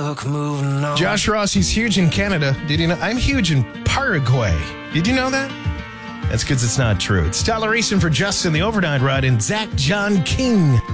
book, moving on. Josh Ross, he's huge in Canada. Did you know? I'm huge in Paraguay. Did you know that? That's because it's not true. It's Toleration for Justin, the Overnight Ride, and Zach John King.